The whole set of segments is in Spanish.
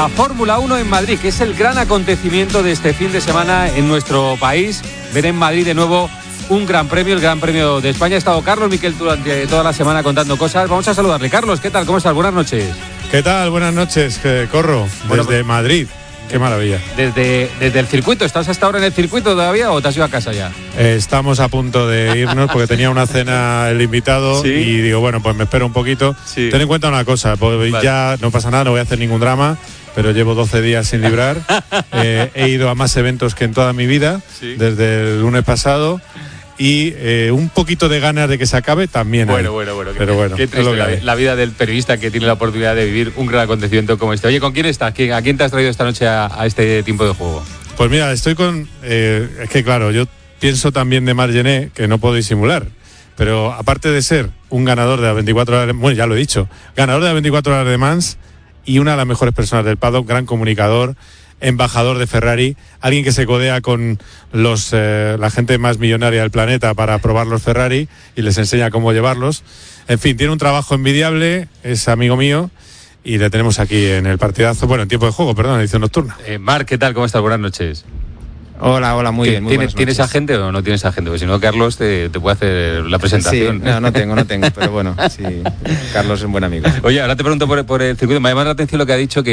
la Fórmula 1 en Madrid, que es el gran acontecimiento de este fin de semana en nuestro país. Ver en Madrid de nuevo un gran premio, el Gran Premio de España. Ha estado Carlos Miquel durante toda la semana contando cosas. Vamos a saludarle. Carlos, ¿qué tal? ¿Cómo estás? Buenas noches. ¿Qué tal? Buenas noches, Corro, desde Madrid. Qué maravilla. Desde el circuito. ¿Estás hasta ahora en el circuito todavía o te has ido a casa ya? Estamos a punto de irnos porque tenía una cena el invitado. ¿Sí? Y digo, bueno, pues me espero un poquito. Sí. Ten en cuenta una cosa, pues vale. Ya no pasa nada, no voy a hacer ningún drama, pero llevo 12 días sin librar. He ido a más eventos que en toda mi vida, ¿sí? Desde el lunes pasado. Y un poquito de ganas de que se acabe también. Bueno. Pero bueno, qué triste la vida del periodista que tiene la oportunidad de vivir un gran acontecimiento como este. Oye, ¿con quién estás? ¿A quién te has traído esta noche a este tiempo de juego? Pues mira, estoy con... es que claro, yo pienso también de Marc Gené, que no puedo disimular. Pero aparte de ser un ganador de las 24 horas... Bueno, ya lo he dicho. Ganador de las 24 horas de Mans y una de las mejores personas del paddock, gran comunicador, embajador de Ferrari, alguien que se codea con la gente más millonaria del planeta para probar los Ferrari y les enseña cómo llevarlos. En fin, tiene un trabajo envidiable, es amigo mío y le tenemos aquí en el partidazo, bueno, en tiempo de juego, perdón, edición nocturna. Marc, ¿qué tal? ¿Cómo estás? Buenas noches. Hola, muy bien. ¿Tienes agente o no tienes agente? Porque si no, Carlos te puede hacer la presentación. Sí, no tengo, pero bueno, sí, Carlos es un buen amigo. Oye, ahora te pregunto por el circuito. Me ha llamado la atención lo que ha dicho,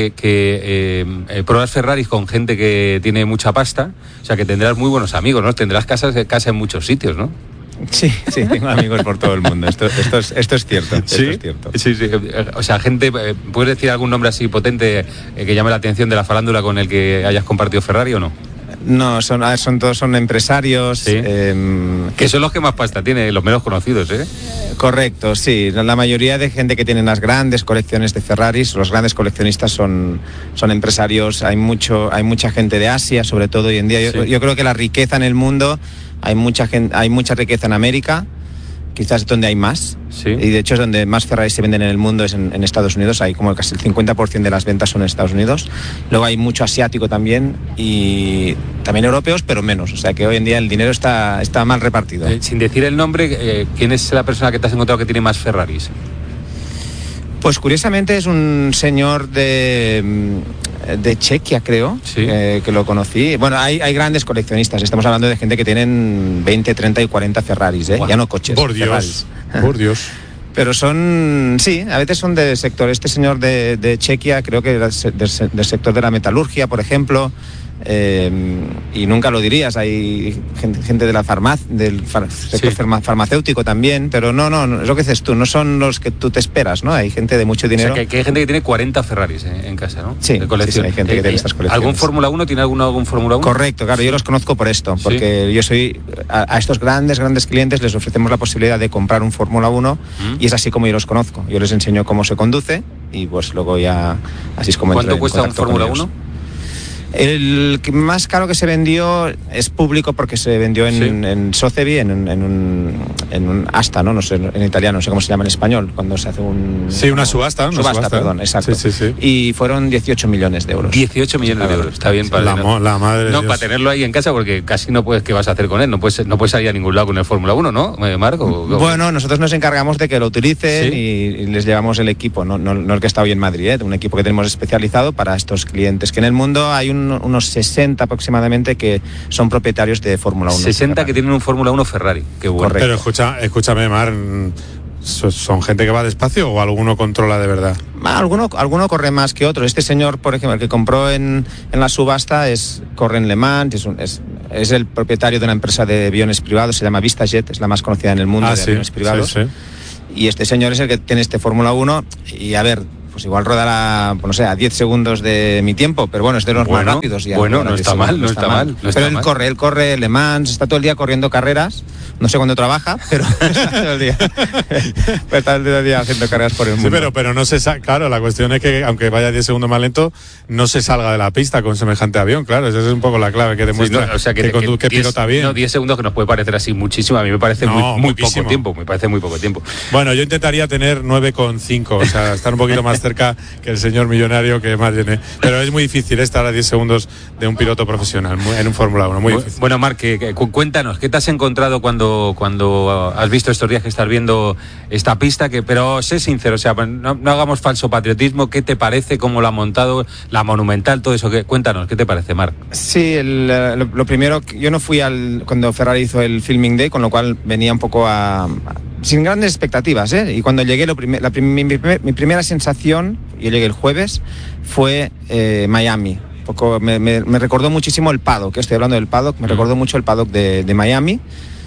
que pruebas Ferraris con gente que tiene mucha pasta, o sea, que tendrás muy buenos amigos, ¿no? Tendrás casa en muchos sitios, ¿no? Sí, tengo amigos por todo el mundo. Esto es cierto. ¿Sí? Esto es cierto. Sí. O sea, gente, ¿puedes decir algún nombre así potente que llame la atención de la farándula con el que hayas compartido Ferrari o no? No, todos son empresarios. ¿Sí? Que son los que más pasta tienen, los menos conocidos, ¿eh? Correcto, sí. La mayoría de gente que tiene las grandes colecciones de Ferraris, los grandes coleccionistas son empresarios. Hay mucha gente de Asia, sobre todo hoy en día. Sí. Yo creo que la riqueza en el mundo, hay mucha riqueza en América, quizás donde hay más. Sí. Y de hecho es donde más Ferraris se venden en el mundo, es en Estados Unidos. Hay como casi el 50% de las ventas son en Estados Unidos. Luego hay mucho asiático también y también europeos, pero menos. O sea que hoy en día el dinero está mal repartido. Sin decir el nombre, ¿quién es la persona que te has encontrado que tiene más Ferraris? Pues curiosamente es un señor de Chequia, creo, sí. Que lo conocí. Bueno, hay grandes coleccionistas. Estamos hablando de gente que tienen 20, 30 y 40 Ferraris, wow. Ya no coches. Por Dios. Pero a veces son del sector. Este señor de Chequia, creo que era del sector de la metalurgia, por ejemplo. Y nunca lo dirías, hay gente de la del sector farmacéutico también, pero no, es lo que dices tú, no son los que tú te esperas, ¿no? Hay gente de mucho dinero. O sea, que hay gente que tiene 40 Ferraris en casa, ¿no? Sí, hay gente que tiene estas colecciones. ¿Algún Fórmula 1? ¿Tiene algún Fórmula 1? Correcto, claro, yo los conozco por esto, porque ¿sí? Yo soy a estos grandes clientes les ofrecemos la posibilidad de comprar un Fórmula 1 y es así como yo los conozco. Yo les enseño cómo se conduce y pues luego ya así es como ¿Cuánto cuesta un Fórmula 1? El más caro que se vendió es público porque se vendió en Sotheby, en un asta, ¿no? No sé, en italiano, no sé cómo se llama en español, cuando se hace un... Sí, una subasta. Perdón, exacto. Sí. Y fueron 18 millones de euros. 18 millones de euros, está bien para... La madre no, para tenerlo ahí en casa, porque casi no puedes, ¿qué vas a hacer con él? No puedes salir a ningún lado con el Fórmula 1, ¿no, Marco? Bueno, nosotros nos encargamos de que lo utilicen, ¿sí? y les llevamos el equipo, no el que está hoy en Madrid, un equipo que tenemos especializado para estos clientes, que en el mundo hay unos 60 aproximadamente que son propietarios de Fórmula 1. 60 Ferrari. Que tienen un Fórmula 1 Ferrari, qué bueno. Correcto. Pero escúchame, Mar, ¿son gente que va despacio o alguno controla de verdad? Alguno corre más que otro. Este señor, por ejemplo, el que compró en la subasta corre en Le Mans, es el propietario de una empresa de aviones privados, se llama VistaJet, es la más conocida en el mundo de aviones privados. Sí. Y este señor es el que tiene este Fórmula 1 y a ver, pues igual rodará, no sé, a 10 segundos de mi tiempo, pero bueno, es de los más rápidos. Ya, no está mal. Pero él corre Le Mans, está todo el día corriendo carreras, no sé cuándo trabaja, pero está todo el día, haciendo carreras por el mundo. Sí, pero no claro, la cuestión es que aunque vaya 10 segundos más lento, no se salga de la pista con semejante avión, claro, esa es un poco la clave que demuestra que pilota bien. No, 10 segundos que nos puede parecer así muchísimo, a mí me parece muy poco tiempo, Bueno, yo intentaría tener 9,5, o sea, estar un poquito más cerca cerca que el señor millonario que Margené. Pero es muy difícil estar a 10 segundos de un piloto profesional en un Fórmula 1, muy difícil. Bueno, Marc, cuéntanos, ¿qué te has encontrado cuando has visto estos días que estás viendo esta pista? Pero sé sincero, o sea, no hagamos falso patriotismo. ¿Qué te parece? ¿Cómo lo ha montado? La Monumental, todo eso. Cuéntanos, ¿qué te parece, Marc? Sí, lo primero, yo no fui cuando Ferrari hizo el Filming Day, con lo cual venía un poco sin grandes expectativas, ¿eh? Y cuando llegué, mi primera sensación, yo llegué el jueves, fue Miami. Me recordó muchísimo el paddock, estoy hablando del paddock, me recordó mucho el paddock de Miami,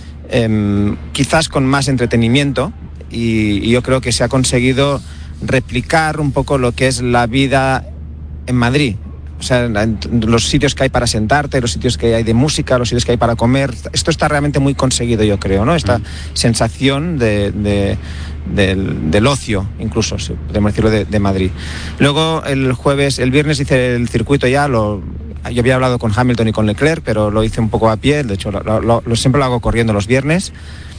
quizás con más entretenimiento, y yo creo que se ha conseguido replicar un poco lo que es la vida en Madrid. O sea, los sitios que hay para sentarte, los sitios que hay de música, los sitios que hay para comer, esto está realmente muy conseguido, yo creo, ¿no? Esta sensación del ocio, incluso, si podemos decirlo, de Madrid. Luego, el viernes hice el circuito ya, yo había hablado con Hamilton y con Leclerc, pero lo hice un poco a pie, de hecho, siempre lo hago corriendo los viernes.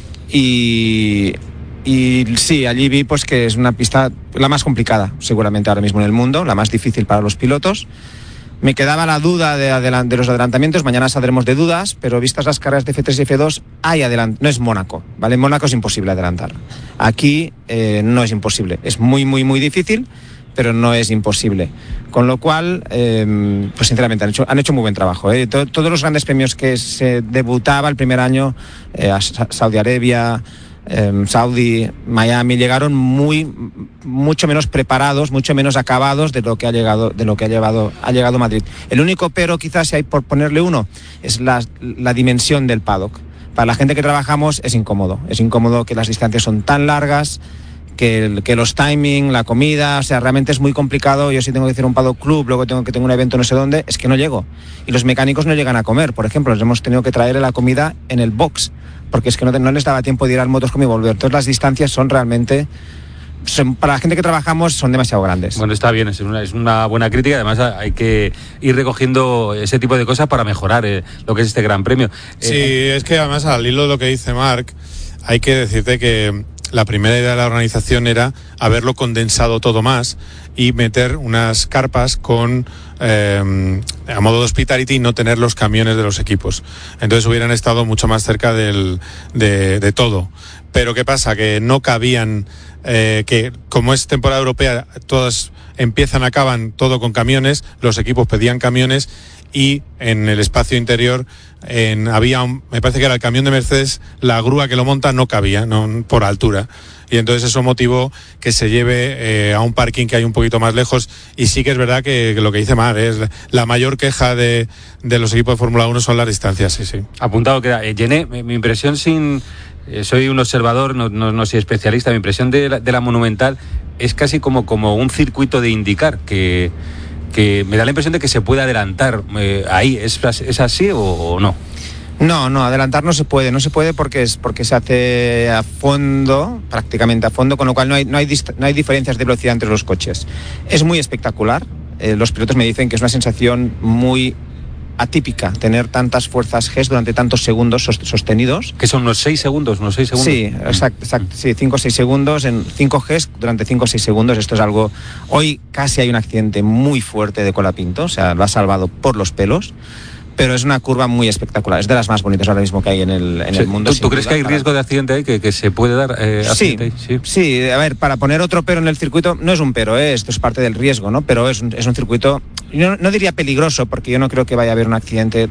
Y sí, allí vi pues que es una pista la más complicada, seguramente ahora mismo en el mundo, la más difícil para los pilotos. Me quedaba la duda de los adelantamientos, mañana saldremos de dudas, pero vistas las carreras de F3 y F2, no es Mónaco, ¿vale? En Mónaco es imposible adelantar. Aquí no es imposible, es muy, muy, muy difícil, pero no es imposible. Con lo cual, pues sinceramente han hecho muy buen trabajo, ¿eh? Todos los grandes premios que se debutaba el primer año, Saudi Arabia, Saudi, Miami, llegaron mucho menos preparados, mucho menos acabados de lo que ha llegado Madrid. El único pero, quizás, si hay por ponerle uno, es la dimensión del paddock. Para la gente que trabajamos es incómodo que las distancias son tan largas, que los timing, la comida, o sea, realmente es muy complicado. Yo si tengo que hacer un paddock club, luego tengo un evento no sé dónde, es que no llego. Y los mecánicos no llegan a comer, por ejemplo, les hemos tenido que traer la comida en el box, porque es que no les daba tiempo de ir al motocross y volver. Entonces las distancias son realmente, para la gente que trabajamos, son demasiado grandes. Bueno, está bien, es una buena crítica. Además hay que ir recogiendo ese tipo de cosas para mejorar lo que es este Gran Premio. Sí, es que además, al hilo de lo que dice Marc, hay que decirte que la primera idea de la organización era haberlo condensado todo más y meter unas carpas con a modo de hospitality y no tener los camiones de los equipos. Entonces hubieran estado mucho más cerca de todo. Pero ¿qué pasa? Que no cabían, que como es temporada europea, todas acaban todo con camiones, los equipos pedían camiones, y en el espacio interior me parece que era el camión de Mercedes, la grúa que lo monta no cabía, no, por altura. Y entonces eso motivó que se lleve a un parking que hay un poquito más lejos. Y sí que es verdad que lo que dice Mar es la mayor queja de los equipos de Fórmula 1 son las distancias, sí. Apuntado queda. Gené, mi impresión soy un observador, no soy especialista, mi impresión de la Monumental es casi como un circuito de IndyCar, que me da la impresión de que se puede adelantar ahí. ¿Es así o no? No, adelantar no se puede porque se hace a fondo, prácticamente a fondo, con lo cual no hay diferencias de velocidad entre los coches. Es muy espectacular. Los pilotos me dicen que es una sensación muy atípica tener tantas fuerzas G durante tantos segundos sostenidos. ¿Que son unos 6 segundos? Sí, exacto, sí, 5 o 6 segundos en 5 G durante 5 o 6 segundos. Esto es algo... Hoy casi hay un accidente muy fuerte de Colapinto, o sea, lo ha salvado por los pelos, pero es una curva muy espectacular, es de las más bonitas ahora mismo que hay en el mundo. ¿Tú crees que hay riesgo de accidente ahí, que se puede dar accidente ahí? Sí, a ver, para poner otro pero en el circuito, no es un pero, esto es parte del riesgo, ¿no? Pero es un circuito, no diría peligroso, porque yo no creo que vaya a haber un accidente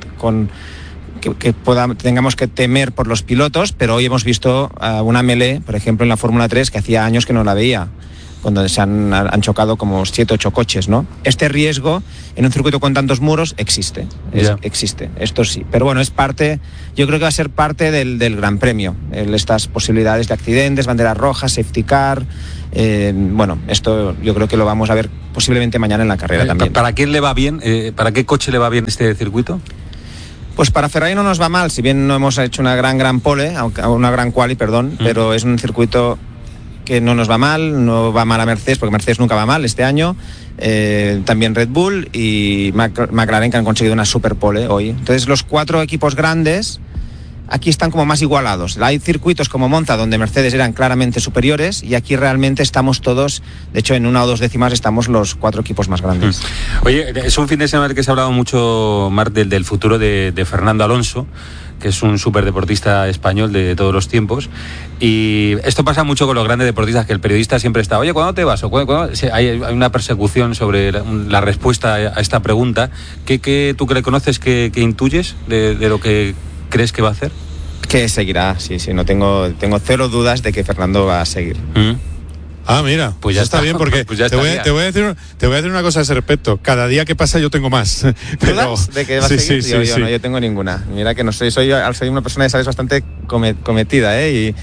tengamos que temer por los pilotos, pero hoy hemos visto una melee, por ejemplo, en la Fórmula 3, que hacía años que no la veía, cuando se han chocado como 7 o 8 coches, ¿no? Este riesgo en un circuito con tantos muros existe, esto sí, pero bueno, yo creo que va a ser parte del Gran Premio, estas posibilidades de accidentes, banderas rojas, safety car, bueno, esto yo creo que lo vamos a ver posiblemente mañana en la carrera también. ¿Para quién le va bien? ¿Para qué coche le va bien este circuito? Pues para Ferrari no nos va mal, si bien no hemos hecho una gran pole, una gran quali, pero es un circuito que no nos va mal, no va mal a Mercedes, porque Mercedes nunca va mal este año, también Red Bull y McLaren, que han conseguido una super pole hoy. Entonces los 4 equipos grandes aquí están como más igualados. Hay circuitos como Monza donde Mercedes eran claramente superiores y aquí realmente estamos todos, de hecho en 1 o 2 décimas estamos los 4 equipos más grandes. Oye, es un fin de semana que se ha hablado mucho, Marc, del futuro de Fernando Alonso, que es un superdeportista español de todos los tiempos, y esto pasa mucho con los grandes deportistas, que el periodista siempre está, oye, ¿cuándo te vas? Hay una persecución sobre la respuesta a esta pregunta. ¿Qué tú que le conoces, qué intuyes de lo que crees que va a hacer? Que seguirá, sí, tengo 0 dudas de que Fernando va a seguir. Ah, mira, pues ya está bien, porque pues te voy a decir una cosa a ese respecto. Cada día que pasa yo tengo más. ¿Dudas de que va a seguir? Yo no, yo tengo ninguna. Mira que no soy una persona, sabes, bastante cometida,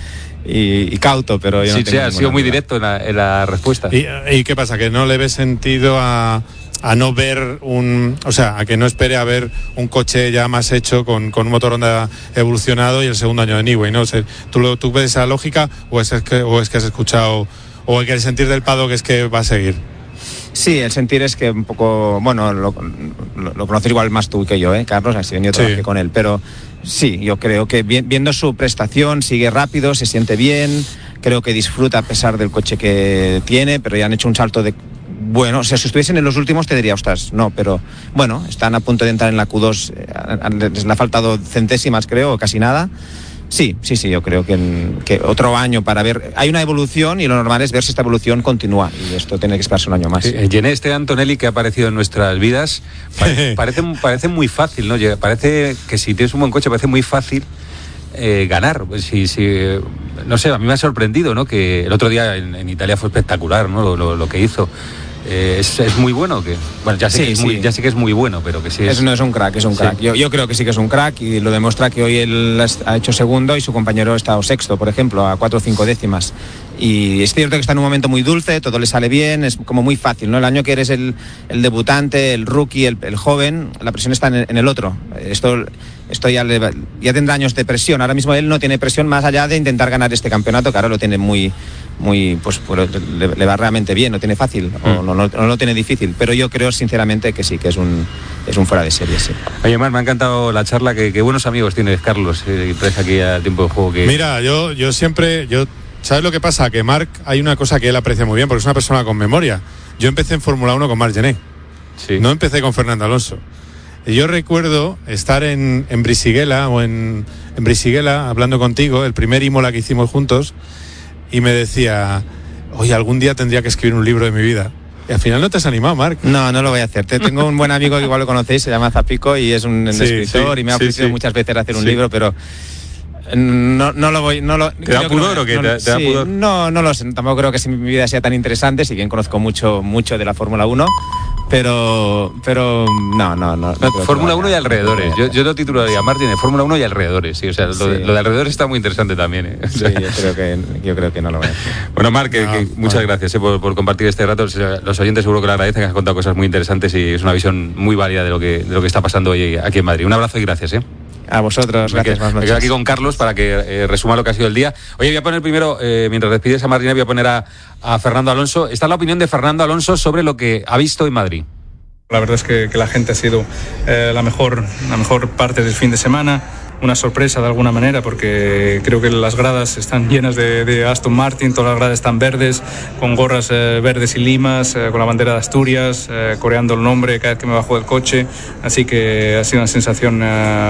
y cauto, pero yo no tengo ninguna. Ha sido muy directo en la respuesta. ¿Y qué pasa? ¿Que no le ves sentido a no ver a que no espere a ver un coche ya más hecho con un motor Honda evolucionado y el segundo año de Newey, ¿no? O sea, ¿tú ves esa lógica o es que has escuchado, o el sentir del paddock es que va a seguir? Sí, el sentir es que un poco, bueno, lo conoces igual más tú que yo, Carlos, así venido trabajé con él, pero sí, yo creo que viendo su prestación, sigue rápido, se siente bien, creo que disfruta a pesar del coche que tiene, pero ya han hecho un salto de... Bueno, o sea, si estuviesen en los últimos te diría, ostras, no, pero bueno, están a punto de entrar en la Q2, les ha faltado centésimas, creo, o casi nada. Sí, yo creo que otro año para ver, hay una evolución y lo normal es ver si esta evolución continúa, y esto tiene que esperarse un año más. Jenné, este Antonelli que ha aparecido en nuestras vidas parece muy fácil, ¿no? Parece que si tienes un buen coche parece muy fácil ganar. No sé, a mí me ha sorprendido, ¿no? Que el otro día en Italia fue espectacular, ¿no? Lo que hizo. Es muy bueno, que bueno, ya sé que es muy bueno, pero que sí es... No es un crack, es un crack. Yo creo que sí que es un crack, y lo demuestra que hoy él ha hecho segundo y su compañero ha estado sexto, por ejemplo, a 4 o 5 décimas. Y es cierto que está en un momento muy dulce, todo le sale bien, es como muy fácil, ¿no? El año que eres el debutante, el rookie, el joven, la presión está en el otro. Esto ya tendrá años de presión. Ahora mismo él no tiene presión más allá de intentar ganar este campeonato, que ahora lo tiene muy pues le va realmente bien, lo tiene fácil, o no lo tiene difícil, pero yo creo sinceramente que sí, que es un fuera de serie, sí. Oye, Marc, me ha encantado la charla, que buenos amigos tienes, Carlos, y traes aquí a Tiempo de Juego. Mira, yo siempre, ¿sabes lo que pasa? Que Marc, hay una cosa que él aprecia muy bien, porque es una persona con memoria. Yo empecé en Fórmula 1 con Marc Gené, no empecé con Fernando Alonso. Y yo recuerdo estar en Brisighella, hablando contigo, el primer Imola que hicimos juntos, y me decía, oye, algún día tendría que escribir un libro de mi vida. Y al final no te has animado, Marc. No lo voy a hacer. Tengo un buen amigo que igual lo conocéis, se llama Zapico, y es un escritor, y me ha ofrecido muchas veces hacer un libro, pero no lo voy... ¿Te da pudor o qué? ¿Te da pudor? No lo sé. Tampoco creo que mi vida sea tan interesante, si bien conozco mucho de la Fórmula 1. Pero no. Fórmula 1 y alrededores. Yo lo titularía, Martín, de Fórmula 1 y alrededores. Sí, o sea, lo de alrededores está muy interesante también. Sí, yo creo que no lo voy a hacer. Bueno, Marc, muchas gracias por compartir este rato. Los oyentes seguro que lo agradecen, que has contado cosas muy interesantes y es una visión muy válida de lo que está pasando hoy aquí en Madrid. Un abrazo y gracias. A vosotros, gracias. Me quedo aquí con Carlos para que resuma lo que ha sido el día. Oye, voy a poner primero, mientras despides a Martín, voy a poner a Fernando Alonso. Esta es la opinión de Fernando Alonso sobre lo que ha visto en Madrid. La verdad es que la gente ha sido la mejor parte del fin de semana. Una sorpresa de alguna manera, porque creo que las gradas están llenas de Aston Martin, todas las gradas están verdes, con gorras verdes y limas, con la bandera de Asturias, coreando el nombre cada vez que me bajo del coche, así que ha sido una sensación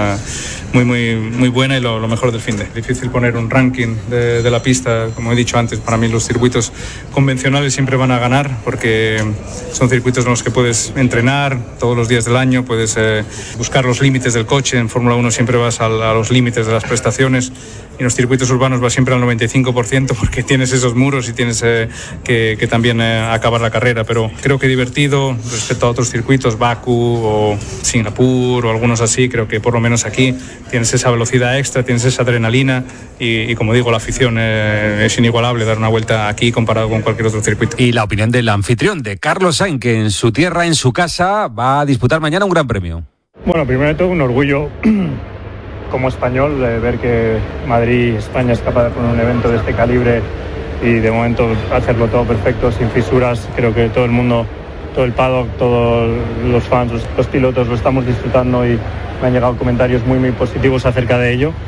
muy buena y lo mejor del fin de. Difícil poner un ranking de la pista, como he dicho antes, para mí los circuitos convencionales siempre van a ganar, porque son circuitos en los que puedes entrenar todos los días del año, puedes buscar los límites del coche. En Fórmula 1 siempre vas a los límites de las prestaciones, y en los circuitos urbanos vas siempre al 95%, porque tienes esos muros y tienes que también acabar la carrera, pero creo que divertido respecto a otros circuitos, Bakú o Singapur o algunos así. Creo que por lo menos aquí tienes esa velocidad extra, tienes esa adrenalina y como digo, la afición es inigualable dar una vuelta aquí comparado con cualquier otro circuito. Y la opinión del anfitrión, de Carlos Sainz, que en su tierra, en su casa, va a disputar mañana un gran premio. Bueno, primero de todo un orgullo como español de ver que Madrid, España es capaz de poner un evento de este calibre y de momento hacerlo todo perfecto, sin fisuras. Creo que todo el mundo, todo el paddock, todos los fans, los pilotos lo estamos disfrutando y me han llegado comentarios muy positivos acerca de ello.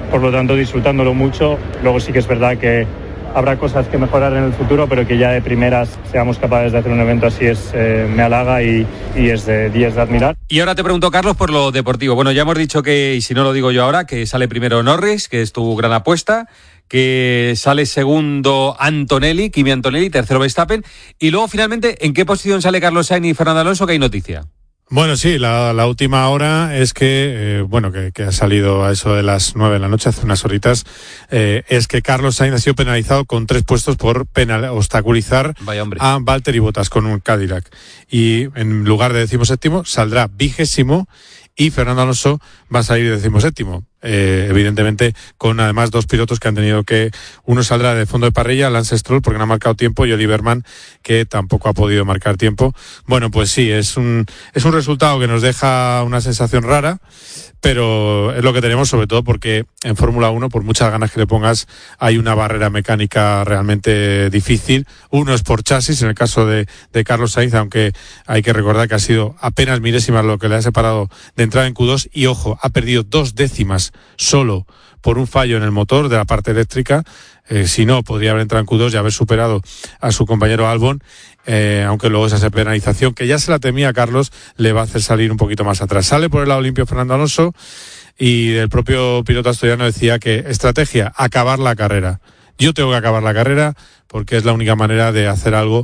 por lo tanto disfrutándolo mucho. Luego sí que es verdad que habrá cosas que mejorar en el futuro, pero que ya de primeras seamos capaces de hacer un evento así me halaga y es de admirar. Y ahora te pregunto, Carlos, por lo deportivo. Bueno, ya hemos dicho que, y si no lo digo yo ahora, que sale primero Norris, que es tu gran apuesta, que sale segundo Kimi Antonelli, tercero Verstappen, y luego finalmente, ¿en qué posición sale Carlos Sainz y Fernando Alonso, que hay noticia? Bueno, sí, la última hora es que, que ha salido a eso de las 9 de la noche, hace unas horitas, es que Carlos Sainz ha sido penalizado con 3 puestos por obstaculizar a Valtteri Bottas con un Cadillac. Y en lugar de 17º saldrá 20º y Fernando Alonso va a salir 17º. Evidentemente con además 2 pilotos que han tenido que, uno saldrá de fondo de parrilla, Lance Stroll, porque no ha marcado tiempo, y Oliver Mann, que tampoco ha podido marcar tiempo. Bueno, pues sí, es un resultado que nos deja una sensación rara, pero es lo que tenemos, sobre todo porque en Fórmula 1, por muchas ganas que le pongas, hay una barrera mecánica realmente difícil. Uno es por chasis, en el caso de Carlos Sainz, aunque hay que recordar que ha sido apenas milésimas lo que le ha separado de entrar en Q2, y ojo, ha perdido 2 décimas solo por un fallo en el motor de la parte eléctrica. Si no, podría haber entrado en Q2 y haber superado a su compañero Albon, aunque luego esa penalización, que ya se la temía Carlos, le va a hacer salir un poquito más atrás. Sale por el lado limpio Fernando Alonso, y el propio piloto asturiano decía que estrategia, acabar la carrera. Yo tengo que acabar la carrera porque es la única manera de hacer algo.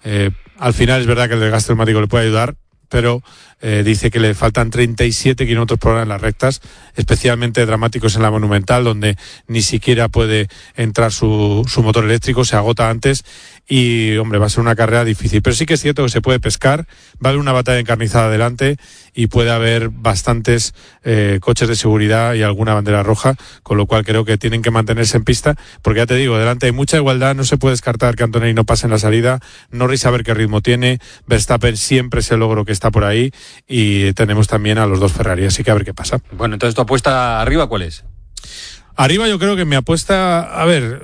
Al final es verdad que el desgaste neumático le puede ayudar, pero dice que le faltan 37 kilómetros por hora en las rectas, especialmente dramáticos en la Monumental, donde ni siquiera puede entrar su motor eléctrico, se agota antes, y hombre, va a ser una carrera difícil. Pero sí que es cierto que se puede pescar, va a haber una batalla encarnizada adelante y puede haber bastantes coches de seguridad y alguna bandera roja, con lo cual creo que tienen que mantenerse en pista, porque ya te digo, delante hay mucha igualdad, no se puede descartar que Antonelli no pase en la salida, Norris a ver qué ritmo tiene, Verstappen siempre es el logro que está por ahí, y tenemos también a los 2 Ferrari, así que a ver qué pasa. Bueno, entonces tu apuesta arriba, ¿cuál es? Arriba yo creo que mi apuesta,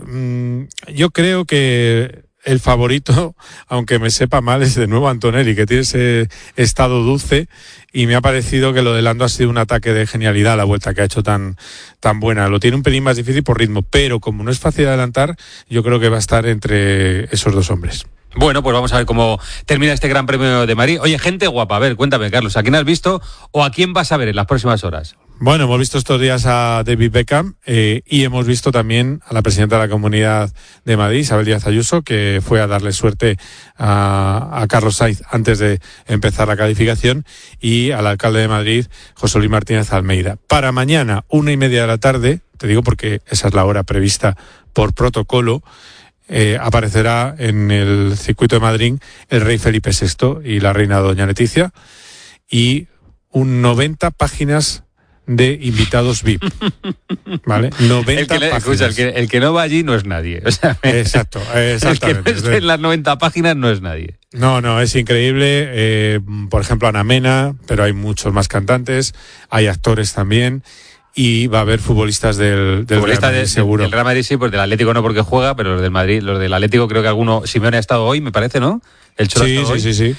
yo creo que el favorito, aunque me sepa mal, es de nuevo Antonelli, que tiene ese estado dulce, y me ha parecido que lo de Lando ha sido un ataque de genialidad, la vuelta que ha hecho tan buena. Lo tiene un pelín más difícil por ritmo, pero como no es fácil de adelantar, yo creo que va a estar entre esos 2 hombres. Bueno, pues vamos a ver cómo termina este Gran Premio de Madrid. Oye, gente guapa, a ver, cuéntame, Carlos, ¿a quién has visto o a quién vas a ver en las próximas horas? Bueno, hemos visto estos días a David Beckham y hemos visto también a la presidenta de la Comunidad de Madrid, Isabel Díaz Ayuso, que fue a darle suerte a Carlos Sainz antes de empezar la calificación, y al alcalde de Madrid, José Luis Martínez Almeida. Para mañana, 1:30 de la tarde, te digo porque esa es la hora prevista por protocolo, aparecerá en el circuito de Madrid el rey Felipe VI y la reina doña Leticia, y 90 páginas de invitados VIP, ¿vale? 90 páginas. Escucha, el que no va allí no es nadie. O sea, exacto, exactamente. El que no esté en las 90 páginas no es nadie. No, es increíble. Por ejemplo, Ana Mena, pero hay muchos más cantantes, hay actores también. Y va a haber futbolistas del Real Madrid, seguro. Del Real Madrid sí, pues del Atlético no porque juega, pero los del Madrid, los del Atlético creo que alguno, Simeone ha estado hoy, me parece, ¿no? El Cholo ha estado hoy. Sí.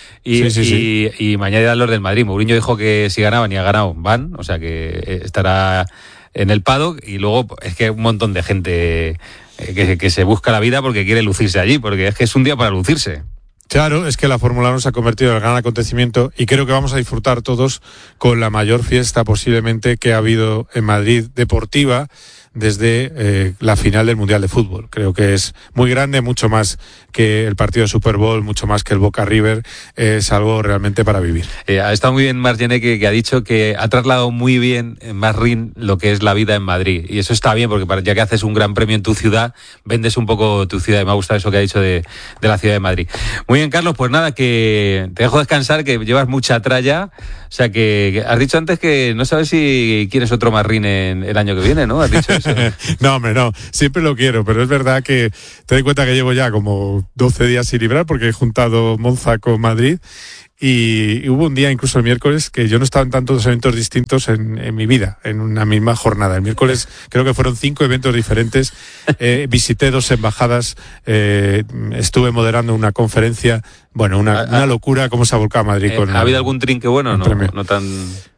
Y mañana irán los del Madrid. Mourinho dijo que si ganaban y ha ganado, van, o sea que estará en el paddock, y luego es que un montón de gente que se busca la vida porque quiere lucirse allí, porque es que es un día para lucirse. Claro, es que la Fórmula 1 se ha convertido en el gran acontecimiento, y creo que vamos a disfrutar todos con la mayor fiesta posiblemente que ha habido en Madrid deportiva desde la final del Mundial de Fútbol. Creo que es muy grande, mucho más que el partido de Super Bowl, mucho más que el Boca River, es algo realmente para vivir. Ha estado muy bien Margené, que ha dicho que ha trasladado muy bien en Masrin lo que es la vida en Madrid, y eso está bien porque ya que haces un gran premio en tu ciudad, vendes un poco tu ciudad, y me ha gustado eso que ha dicho de la ciudad de Madrid. Muy bien, Carlos, pues nada, que te dejo descansar, que llevas mucha tralla, o sea que has dicho antes que no sabes si quieres otro Masrin en el año que viene, ¿no? Has dicho eso. No, hombre, no, siempre lo quiero, pero es verdad que te doy cuenta que llevo ya como 12 días sin librar porque he juntado Monza con Madrid, y hubo un día, incluso el miércoles, que yo no estaba en tantos eventos distintos en mi vida, en una misma jornada. El miércoles creo que fueron 5 eventos diferentes, visité 2 embajadas, estuve moderando una conferencia, bueno, una locura cómo se ha volcado Madrid. ¿Ha habido algún trinque bueno? No tan...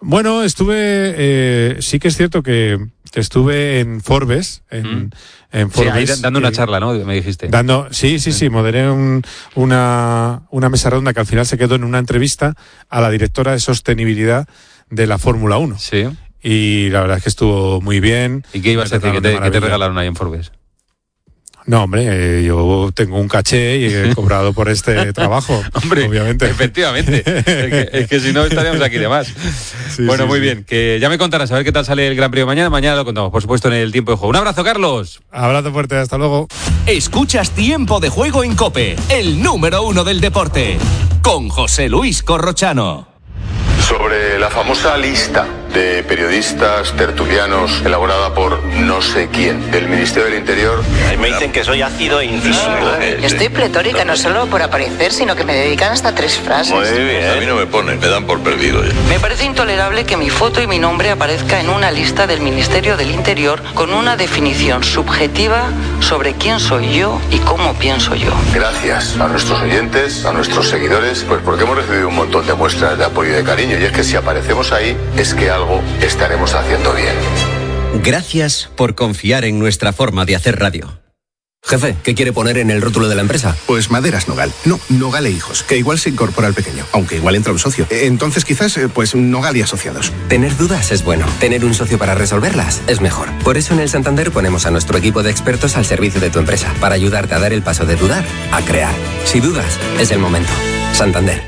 Bueno, estuve, sí que es cierto que estuve en Forbes, en Forbes. Sí, ahí dando una charla, ¿no? Me dijiste. Sí, moderé una mesa redonda que al final se quedó en una entrevista a la directora de sostenibilidad de la Fórmula 1. Sí. Y la verdad es que estuvo muy bien. ¿Y qué ibas a decir? ¿Qué te regalaron ahí en Forbes? No, hombre, yo tengo un caché y he cobrado por este trabajo. Hombre, obviamente. Efectivamente. Es que si no estaríamos aquí de más. Sí, bueno, sí, muy sí. bien. Que ya me contarás a ver qué tal sale el Gran Premio mañana. Mañana lo contamos, por supuesto, en el Tiempo de Juego. Un abrazo, Carlos. Abrazo fuerte, hasta luego. Escuchas Tiempo de Juego en COPE, el número 1 del deporte, con José Luis Corrochano. Sobre la famosa lista de periodistas tertulianos elaborada por no sé quién del Ministerio del Interior. A mí me dicen que soy ácido e incisivo. Estoy pletórica, no solo por aparecer, sino que me dedican hasta 3 frases. Muy bien. A mí no me ponen, me dan por perdido. Me parece intolerable que mi foto y mi nombre aparezca en una lista del Ministerio del Interior con una definición subjetiva sobre quién soy yo y cómo pienso yo. Gracias a nuestros oyentes, a nuestros seguidores, pues porque hemos recibido un montón de muestras de apoyo y de cariño. Y es que si aparecemos ahí, es que algo estaremos haciendo bien. Gracias por confiar en nuestra forma de hacer radio. Jefe, ¿qué quiere poner en el rótulo de la empresa? Pues Maderas Nogal. No, Nogal e Hijos, que igual se incorpora al pequeño, aunque igual entra un socio. Entonces quizás, pues Nogal y Asociados. Tener dudas es bueno. Tener un socio para resolverlas es mejor. Por eso en el Santander ponemos a nuestro equipo de expertos al servicio de tu empresa, para ayudarte a dar el paso de dudar a crear. Si dudas, es el momento. Santander.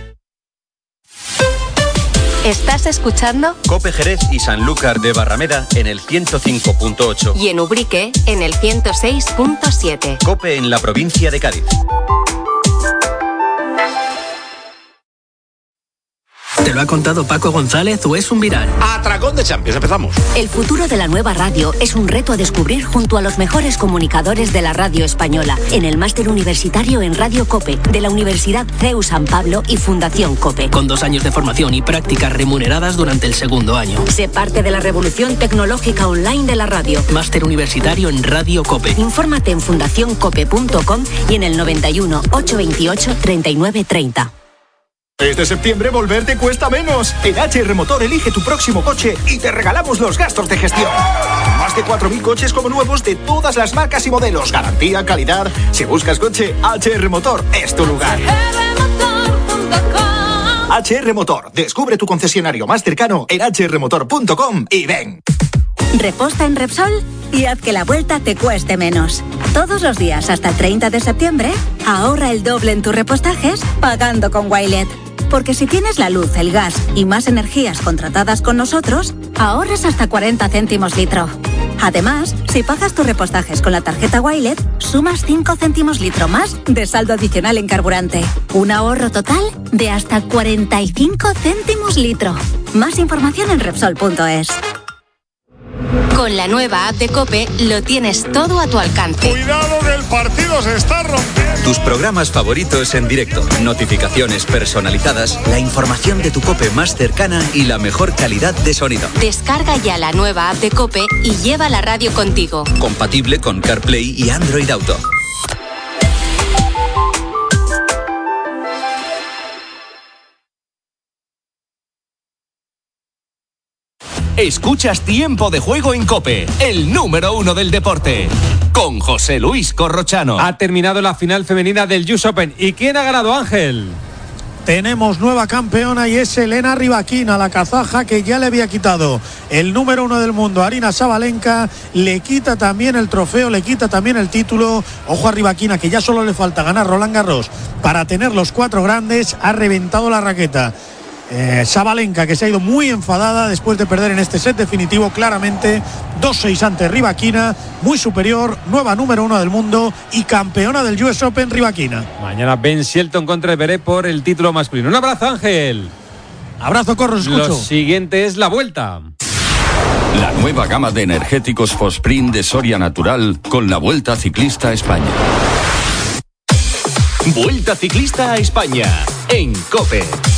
¿Estás escuchando? COPE Jerez y Sanlúcar de Barrameda en el 105.8. Y en Ubrique en el 106.7. COPE en la provincia de Cádiz. ¿Te lo ha contado Paco González o es un viral? Atracón de Champions, empezamos. El futuro de la nueva radio es un reto a descubrir junto a los mejores comunicadores de la radio española en el máster universitario en Radio COPE de la Universidad CEU San Pablo y Fundación COPE. Con 2 años de formación y prácticas remuneradas durante el segundo año. Sé parte de la revolución tecnológica online de la radio. Máster universitario en Radio COPE. Infórmate en fundacioncope.com y en el 91 828 3930. Este septiembre volver te cuesta menos. En HR Motor elige tu próximo coche y te regalamos los gastos de gestión. Más de 4.000 coches como nuevos de todas las marcas y modelos. Garantía, calidad. Si buscas coche, HR Motor es tu lugar. HR Motor. Descubre tu concesionario más cercano en hrmotor.com y ven. Reposta en Repsol y haz que la vuelta te cueste menos. Todos los días hasta el 30 de septiembre, ahorra el doble en tus repostajes pagando con Wilet. Porque si tienes la luz, el gas y más energías contratadas con nosotros, ahorras hasta 40 céntimos litro. Además, si pagas tus repostajes con la tarjeta Wilet, sumas 5 céntimos litro más de saldo adicional en carburante. Un ahorro total de hasta 45 céntimos litro. Más información en Repsol.es. Con la nueva app de COPE lo tienes todo a tu alcance. Cuidado que el partido se está rompiendo. Tus programas favoritos en directo, notificaciones personalizadas, la información de tu COPE más cercana y la mejor calidad de sonido. Descarga ya la nueva app de COPE y lleva la radio contigo. Compatible con CarPlay y Android Auto. Escuchas Tiempo de Juego en COPE, el número 1 del deporte, con José Luis Corrochano. Ha terminado la final femenina del US Open. ¿Y quién ha ganado, Ángel? Tenemos nueva campeona y es Elena Rybakina, la kazaja que ya le había quitado el número 1 del mundo, Aryna Sabalenka. Le quita también el trofeo, le quita también el título. Ojo a Rybakina, que ya solo le falta ganar Roland Garros para tener los 4 grandes. Ha reventado la raqueta. Sabalenka, que se ha ido muy enfadada después de perder en este set definitivo claramente 2-6 ante Rybakina, muy superior, nueva número 1 del mundo y campeona del US Open Rybakina. Mañana Ben Shelton contra Zverev por el título masculino. Un abrazo, Ángel. Abrazo, Corro, escucho. Lo siguiente es la Vuelta. La nueva gama de energéticos Fosprint de Soria Natural con la Vuelta Ciclista a España. Vuelta Ciclista a España en COPE.